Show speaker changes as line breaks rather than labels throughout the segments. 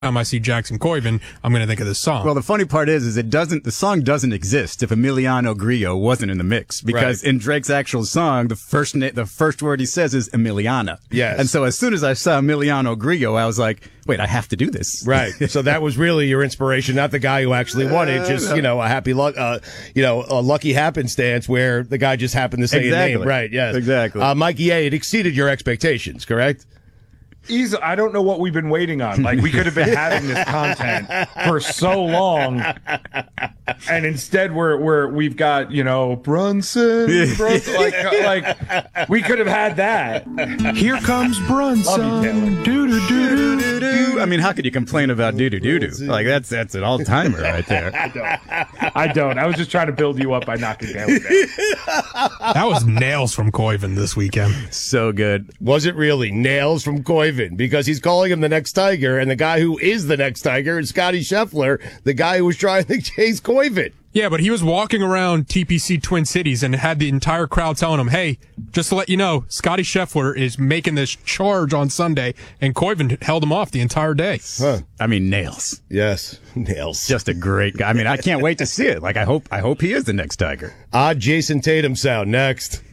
time I see Jackson Coyven, I'm going to think of this song.
Well, the funny part is the song doesn't exist if Emiliano Grillo wasn't in the mix, because in Drake's actual song, the first word he says is Emiliana.
Yes.
And so as soon as I saw Emiliano Grillo, I was like, wait, I have to do this.
Right. So that was really your inspiration, not the guy who actually won it. Just, a happy luck, a lucky happenstance where the guy just happened to say a name. Right. Yes.
Exactly.
Mikey A., it exceeded your expectations, correct?
I don't know what we've been waiting on. Like, we could have been having this content for so long, and instead we've got Brunson. Like we could have had that.
Here comes Brunson. Do do do do do.
I mean, how could you complain about do do do do? Like that's an all timer right there.
I don't. I was just trying to build you up by knocking down with that.
That was nails from Coyven this weekend.
So good.
Was it really nails from Coyven? Because he's calling him the next Tiger, and the guy who is the next Tiger is Scotty Scheffler, the guy who was trying to chase Coyven.
Yeah, but he was walking around TPC Twin Cities and had the entire crowd telling him, hey, just to let you know, Scotty Scheffler is making this charge on Sunday, and Coyven held him off the entire day.
Huh.
I mean, nails.
Yes, nails.
Just a great guy. I mean, I can't wait to see it. Like, I hope he is the next Tiger.
Odd Jason Tatum sound next.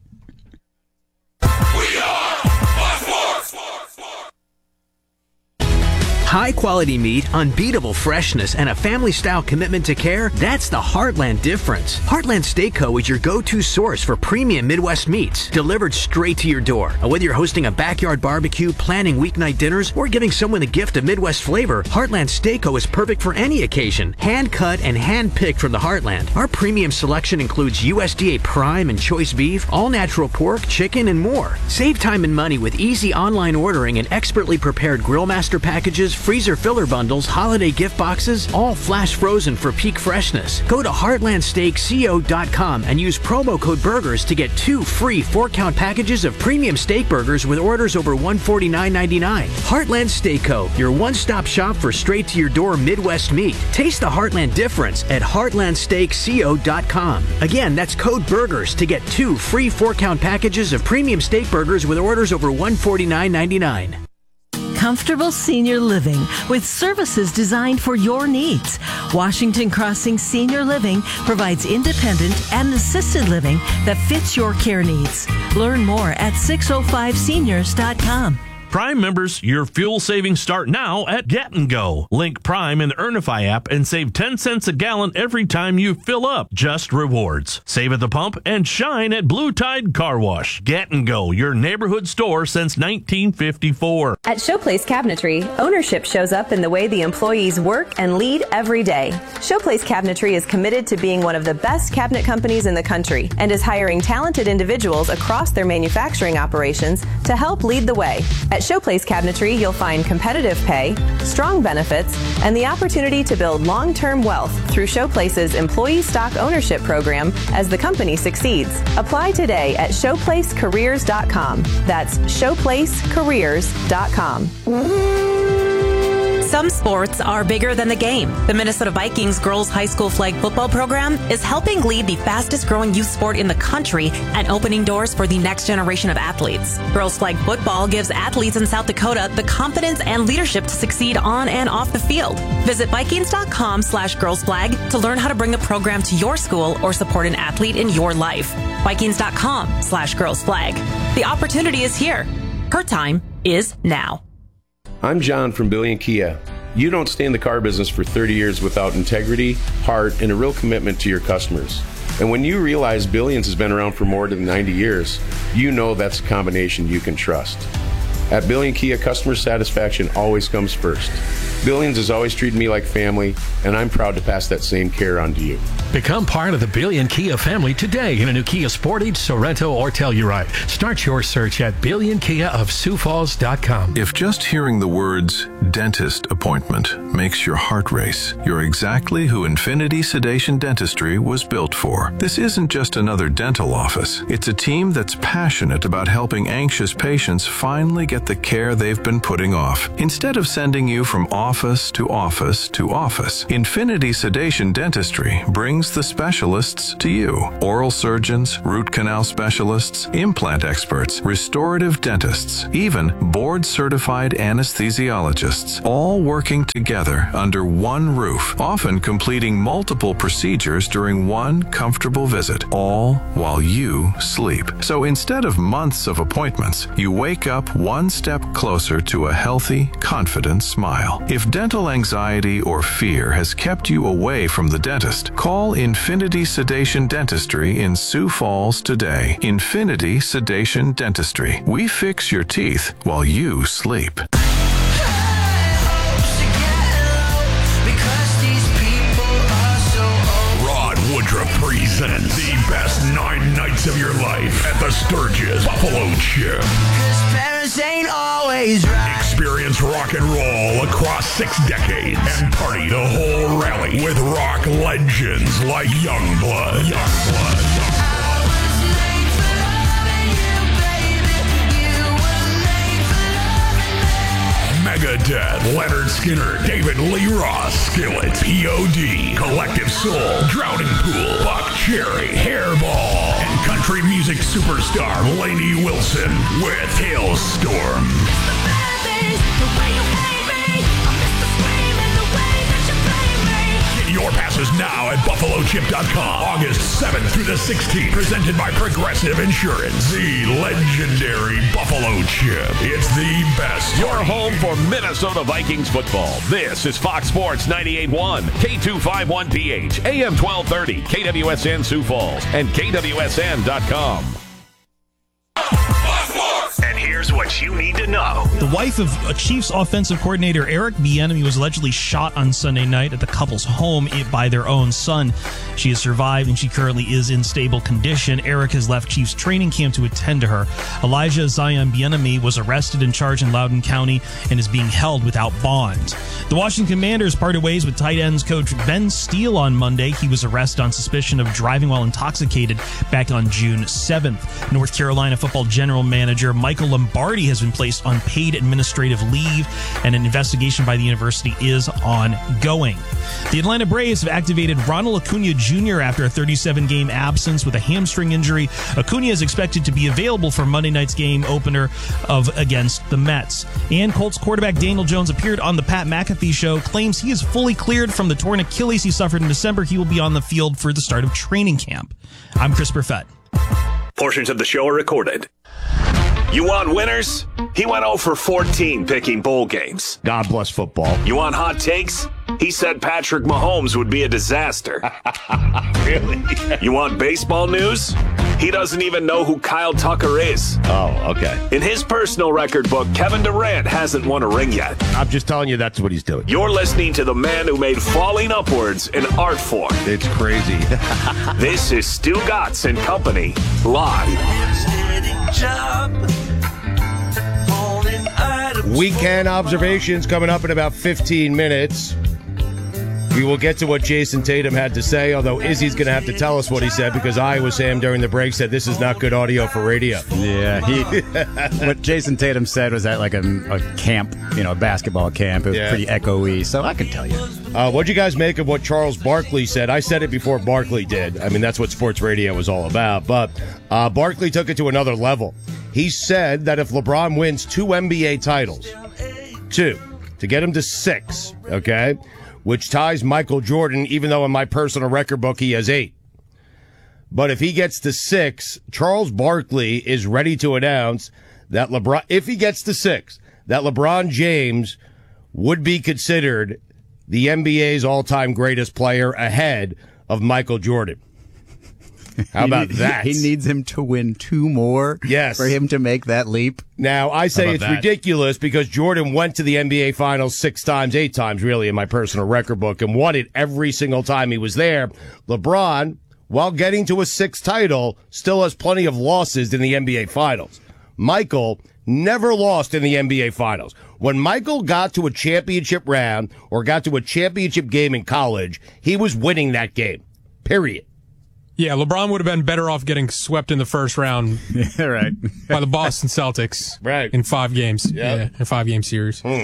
High-quality meat, unbeatable freshness, and a family-style commitment to care, that's the Heartland difference. Heartland Steak Co. is your go-to source for premium Midwest meats, delivered straight to your door. Whether you're hosting a backyard barbecue, planning weeknight dinners, or giving someone a gift of Midwest flavor, Heartland Steak Co. is perfect for any occasion. Hand-cut and hand-picked from the Heartland. Our premium selection includes USDA prime and choice beef, all-natural pork, chicken, and more. Save time and money with easy online ordering and expertly prepared Grill Master packages, freezer filler bundles, holiday gift boxes, all flash frozen for peak freshness. Go to heartlandsteakco.com and use promo code BURGERS to get 2 free 4-count packages of premium steak burgers with orders over $149.99. Heartland Steak Co., your one-stop shop for straight-to-your-door Midwest meat. Taste the Heartland difference at heartlandsteakco.com. Again, that's code BURGERS to get 2 free 4-count packages of premium steak burgers with orders over $149.99.
Comfortable senior living with services designed for your needs. Washington Crossing Senior Living provides independent and assisted living that fits your care needs. Learn more at 605seniors.com.
Prime members, your fuel savings start now at Get & Go. Link Prime in the Earnify app and save 10 cents a gallon every time you fill up. Just rewards. Save at the pump and shine at Blue Tide Car Wash. Get & Go, your neighborhood store since 1954.
At Showplace Cabinetry, ownership shows up in the way the employees work and lead every day. Showplace Cabinetry is committed to being one of the best cabinet companies in the country and is hiring talented individuals across their manufacturing operations to help lead the way. At Showplace Cabinetry, you'll find competitive pay, strong benefits, and the opportunity to build long-term wealth through Showplace's employee stock ownership program as the company succeeds. Apply today at showplacecareers.com. That's showplacecareers.com.
Some sports are bigger than the game. The Minnesota Vikings girls high school flag football program is helping lead the fastest growing youth sport in the country and opening doors for the next generation of athletes. Girls flag football gives athletes in South Dakota the confidence and leadership to succeed on and off the field. Visit Vikings.com/girlsflag to learn how to bring the program to your school or support an athlete in your life. Vikings.com/girlsflag. The opportunity is here. Her time is now.
I'm John from Billion Kia. You don't stay in the car business for 30 years without integrity, heart, and a real commitment to your customers. And when you realize Billions has been around for more than 90 years, you know that's a combination you can trust. At Billion Kia, customer satisfaction always comes first. Billions has always treated me like family, and I'm proud to pass that same care on to you.
Become part of the Billion Kia family today in a new Kia Sportage, Sorento, or Telluride. Start your search at BillionKiaofSiouxFalls.com.
If just hearing the words dentist appointment makes your heart race, you're exactly who Infinity Sedation Dentistry was built for. This isn't just another dental office. It's a team that's passionate about helping anxious patients finally get the care they've been putting off. Instead of sending you from office office to office to office. Infinity Sedation Dentistry brings the specialists to you. Oral surgeons, root canal specialists, implant experts, restorative dentists, even board-certified anesthesiologists, all working together under one roof, often completing multiple procedures during one comfortable visit, all while you sleep. So instead of months of appointments, you wake up one step closer to a healthy, confident smile. If dental anxiety or fear has kept you away from the dentist, call Infinity Sedation Dentistry in Sioux Falls today. Infinity Sedation Dentistry. We fix your teeth while you sleep.
Rod Woodruff presents the best 9 nights of your life at the Sturgis Buffalo Chip.
Parents ain't always right.
Experience rock and roll across 6 decades and party the whole rally with rock legends like Youngblood. Megadeth, Leonard Skinner, David Lee Roth, Skillet, P.O.D., Collective Soul, Drowning Pool, Buck Cherry, Hairball, and country music superstar Lainey Wilson with Hailstorm. Get your passes now at BuffaloChip.com. August 7th through the 16th. Presented by Progressive Insurance. The legendary Buffalo Chip. It's the best.
Your home for Minnesota Vikings football. This is Fox Sports 98.1, K251PH, AM 1230, KWSN Sioux Falls, and KWSN.com.
And here's what you need to know.
The wife of Chiefs offensive coordinator Eric Bieniemy was allegedly shot on Sunday night at the couple's home by their own son. She has survived and she currently is in stable condition. Eric has left Chiefs training camp to attend to her. Elijah Zion Bieniemy was arrested and charged in Loudoun County and is being held without bond. The Washington Commanders parted ways with tight ends coach Ben Steele on Monday. He was arrested on suspicion of driving while intoxicated back on June 7th. North Carolina football general manager Michael Lombardi has been placed on paid administrative leave, and an investigation by the university is ongoing. The Atlanta Braves have activated Ronald Acuna Jr. after a 37-game absence with a hamstring injury. Acuna is expected to be available for Monday night's game opener against the Mets. And Colts quarterback Daniel Jones appeared on the Pat McAfee show, claims he is fully cleared from the torn Achilles he suffered in December. He will be on the field for the start of training camp. I'm Chris Perfett.
Portions of the show are recorded. You want winners? He went 0 for 14 picking bowl games.
God bless football.
You want hot takes? He said Patrick Mahomes would be a disaster.
Really?
You want baseball news? He doesn't even know who Kyle Tucker is.
Oh, okay.
In his personal record book, Kevin Durant hasn't won a ring yet.
I'm just telling you that's what he's doing.
You're listening to the man who made falling upwards an art form.
It's crazy.
This is Stu Gatz and Company, live.
Weekend observations coming up in about 15 minutes. We will get to what Jason Tatum had to say, although Izzy's going to have to tell us what he said because Iowa Sam during the break said this is not good audio for radio.
Yeah, what Jason Tatum said was at like a camp, a basketball camp. It was pretty echoey, so I can tell you.
What'd you guys make of what Charles Barkley said? I said it before Barkley did. I mean, that's what sports radio was all about. But Barkley took it to another level. He said that if LeBron wins 2 NBA titles, 2, to get him to 6, okay, which ties Michael Jordan, even though in my personal record book he has 8. But if he gets to 6, Charles Barkley is ready to announce that if he gets to 6, that LeBron James would be considered the NBA's all-time greatest player ahead of Michael Jordan. How about that?
He needs him to win 2 more for him to make that leap.
Now, I say it's ridiculous because Jordan went to the NBA Finals 6 times, 8 times, really, in my personal record book, and won it every single time he was there. LeBron, while getting to a 6th title, still has plenty of losses in the NBA Finals. Michael never lost in the NBA Finals. When Michael got to a championship round or got to a championship game in college, he was winning that game, period.
Yeah, LeBron would have been better off getting swept in the first round
right.
by the Boston Celtics
in
5 games. Yep. Yeah, in a 5-game series.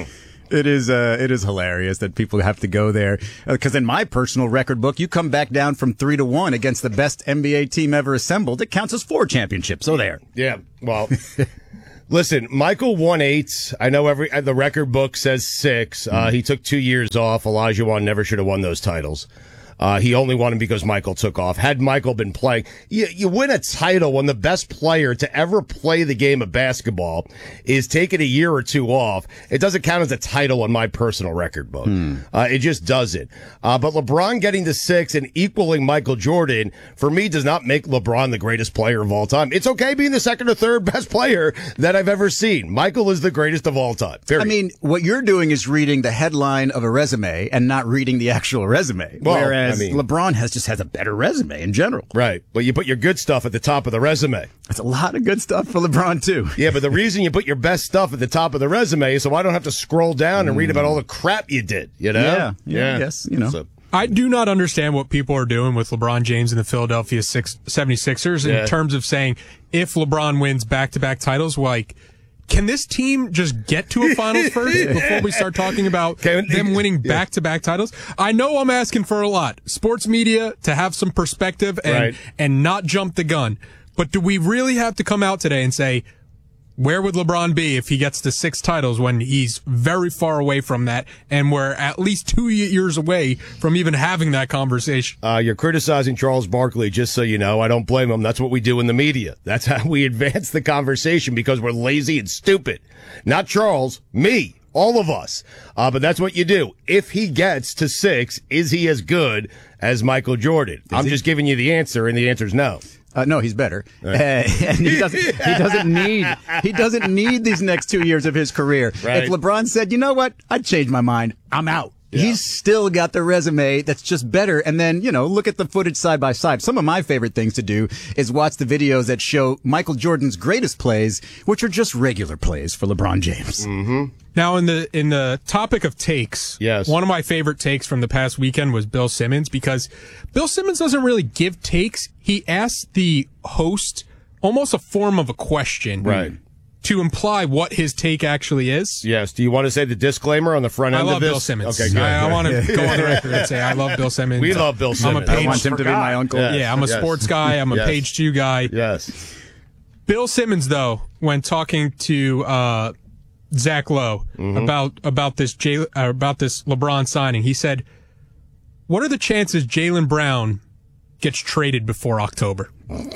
It is hilarious that people have to go there because in my personal record book, you come back down from 3-1 against the best NBA team ever assembled. It counts as 4 championships. So there.
Yeah. Well, listen, Michael won 8. I know the record book says 6. He took 2 years off. Olajuwon never should have won those titles. He only won them because Michael took off. Had Michael been playing, you win a title when the best player to ever play the game of basketball is taking a year or 2 off. It doesn't count as a title on my personal record book. It just doesn't. But LeBron getting to 6 and equaling Michael Jordan, for me, does not make LeBron the greatest player of all time. It's okay being the second or third best player that I've ever seen. Michael is the greatest of all time. Period.
I mean, what you're doing is reading the headline of a resume and not reading the actual resume. Whereas LeBron has a better resume in general.
Right. Well, you put your good stuff at the top of the resume.
That's a lot of good stuff for LeBron, too.
Yeah, but the reason you put your best stuff at the top of the resume is so I don't have to scroll down and read about all the crap you did, you know?
Yeah. Yes, you know.
So,
I do not understand what people are doing with LeBron James and the Philadelphia 76ers in terms of saying if LeBron wins back-to-back titles, like, can this team just get to a finals first before we start talking about them winning back-to-back titles? I know I'm asking for a lot. Sports media to have some perspective and not jump the gun. But do we really have to come out today and say, where would LeBron be if he gets to 6 titles when he's very far away from that and we're at least 2 years away from even having that conversation?
You're criticizing Charles Barkley, just so you know. I don't blame him. That's what we do in the media. That's how we advance the conversation because we're lazy and stupid. Not Charles, me, all of us. But that's what you do. If he gets to 6, is he as good as Michael Jordan? I'm just giving you the answer, and the answer is no.
No, he's better. And he doesn't need these next 2 years of his career.
Right.
If LeBron said, you know what, I'd change my mind, I'm out. Yeah. He's still got the resume that's just better. And then, look at the footage side by side. Some of my favorite things to do is watch the videos that show Michael Jordan's greatest plays, which are just regular plays for LeBron James.
Mm-hmm.
Now, in the topic of takes, one of my favorite takes from the past weekend was Bill Simmons, because Bill Simmons doesn't really give takes. He asks the host almost a form of a question.
Right.
To imply what his take actually is.
Yes. Do you want to say the disclaimer on the front end of this?
I love Bill Simmons.
Okay, good.
I want to go on the record and say I love Bill Simmons.
We love Bill Simmons.
I want him to be my uncle.
Yeah, I'm a sports guy. I'm a page 2 guy.
Yes.
Bill Simmons, though, when talking to Zach Lowe about this LeBron signing, he said, "What are the chances Jaylen Brown gets traded before October?"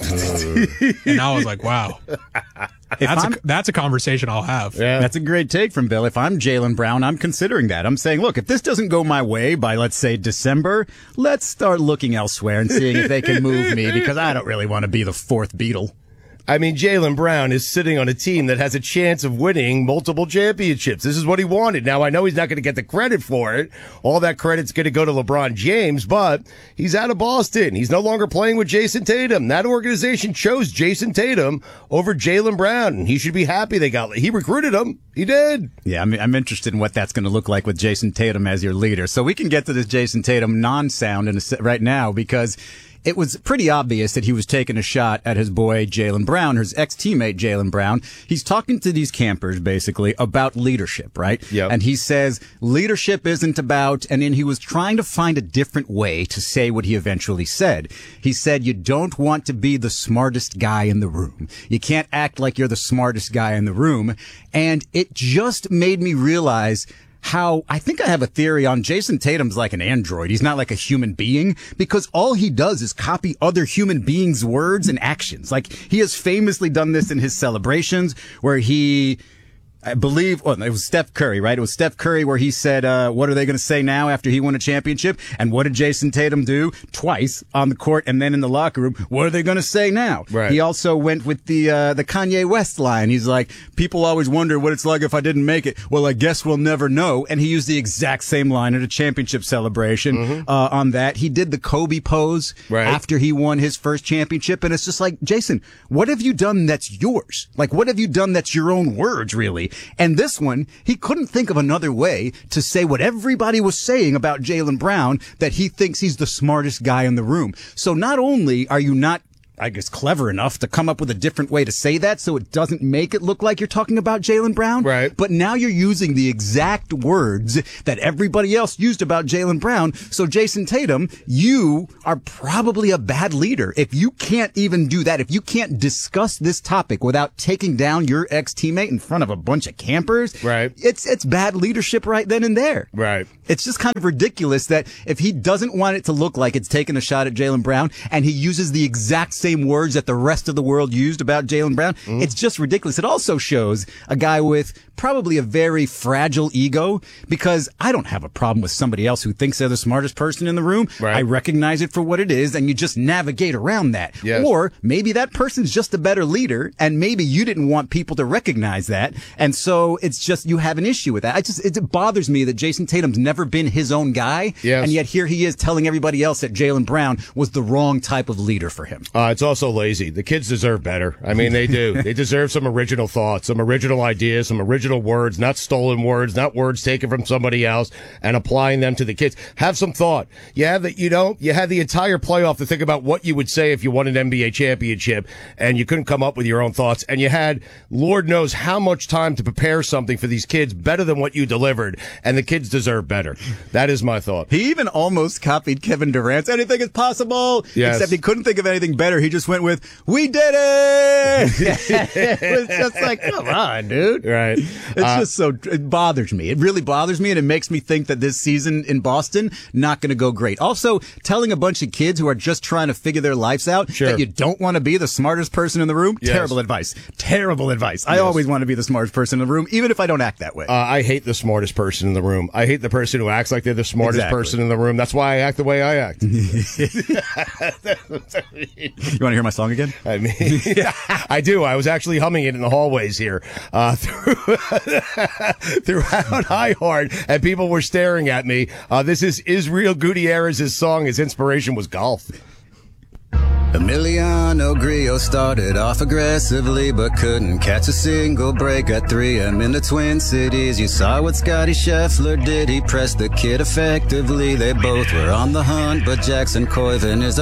And I was like, wow. That's a conversation I'll have.
Yeah. That's a great take from Bill. If I'm Jaylen Brown, I'm considering that. I'm saying, look, if this doesn't go my way by, let's say, December, let's start looking elsewhere and seeing if they can move me, because I don't really want to be the 4th Beatle.
I mean, Jaylen Brown is sitting on a team that has a chance of winning multiple championships. This is what he wanted. Now, I know he's not going to get the credit for it. All that credit's going to go to LeBron James, but he's out of Boston. He's no longer playing with Jason Tatum. That organization chose Jason Tatum over Jaylen Brown, and he should be happy he recruited him. He did.
Yeah, I'm interested in what that's going to look like with Jason Tatum as your leader. So we can get to this Jason Tatum non-sound right now, because it was pretty obvious that he was taking a shot at his boy Jaylen Brown, his ex-teammate Jaylen Brown. He's talking to these campers, basically, about leadership, right?
Yep.
And he says leadership isn't about, and then he was trying to find a different way to say what he eventually said. He said, you don't want to be the smartest guy in the room. You can't act like you're the smartest guy in the room. And it just made me realize how I think I have a theory on Jason Tatum's like an android. He's not like a human being, because all he does is copy other human beings' words and actions. Like, he has famously done this in his celebrations where I believe, it was Steph Curry, right? It was Steph Curry where he said, what are they going to say now after he won a championship? And what did Jason Tatum do? Twice on the court and then in the locker room. What are they going to say now?
Right.
He also went with the Kanye West line. He's like, people always wonder what it's like if I didn't make it. Well, I guess we'll never know. And he used the exact same line at a championship celebration on that. He did the Kobe pose after he won his first championship. And it's just like, Jason, what have you done that's yours? Like, what have you done that's your own words, really? And this one, he couldn't think of another way to say what everybody was saying about Jaylen Brown, that he thinks he's the smartest guy in the room. So not only are you not I guess, clever enough to come up with a different way to say that so it doesn't make it look like you're talking about Jaylen Brown.
Right.
But now you're using the exact words that everybody else used about Jaylen Brown. So Jason Tatum, you are probably a bad leader. If you can't even do that, if you can't discuss this topic without taking down your ex-teammate in front of a bunch of campers,
right?
It's bad leadership right then and there.
Right.
It's just kind of ridiculous that if he doesn't want it to look like it's taking a shot at Jaylen Brown and he uses the exact same words that the rest of the world used about Jaylen Brown, it's just ridiculous. It also shows a guy with probably a very fragile ego, because I don't have a problem with somebody else who thinks they're the smartest person in the room.
Right.
I recognize it for what it is, and you just navigate around that.
Yes.
Or maybe that person's just a better leader, and maybe you didn't want people to recognize that, and so it's just you have an issue with that. It bothers me that Jason Tatum's never been his own guy,
yes.
and yet here he is telling everybody else that Jaylen Brown was the wrong type of leader for him.
It's also lazy. The kids deserve better. I mean, they do. They deserve some original thoughts, some original ideas, some original words, not stolen words, not words taken from somebody else and applying them to the kids. Have some thought. You had the entire playoff to think about what you would say if you won an NBA championship and you couldn't come up with your own thoughts. And you had, Lord knows how much time to prepare something for these kids better than what you delivered. And the kids deserve better. That is my thought.
He even almost copied Kevin Durant's "anything is possible,"
yes.
except he couldn't think of anything better. He just went with "we did it." It was just like, come on, dude.
Right.
It's just so, it bothers me. It really bothers me, and it makes me think that this season in Boston, not going to go great. Also, telling a bunch of kids who are just trying to figure their lives out that you don't want to be the smartest person in the room,
yes.
terrible advice. Terrible advice. I always want to be the smartest person in the room, even if I don't act that way.
I hate the smartest person in the room. I hate the person who acts like they're the smartest person in the room. That's why I act the way I act.
You want to hear my song again?
I mean, I do. I was actually humming it in the hallways here throughout iHeart, and people were staring at me. This is Israel Gutierrez's song. His inspiration was golf.
Emiliano Grillo started off aggressively, but couldn't catch a single break at 3M in the Twin Cities. You saw what Scotty Scheffler did. He pressed the kid effectively. They both were on the hunt, but Jackson Coyven is a